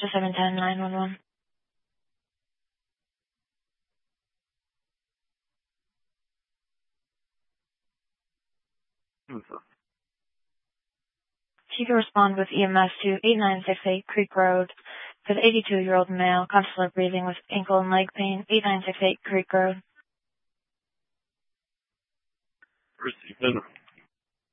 to 710 911. If you can respond with EMS to 8968 Creek Road for the 82-year-old male, consular breathing with ankle and leg pain, 8968 Creek Road. Receiving.